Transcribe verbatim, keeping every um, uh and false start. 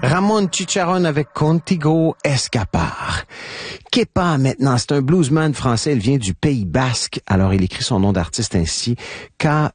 Ramon Chicharron avec Contigo Escapar. Kepa, maintenant, c'est un bluesman français, il vient du Pays Basque. Alors, il écrit son nom d'artiste ainsi, K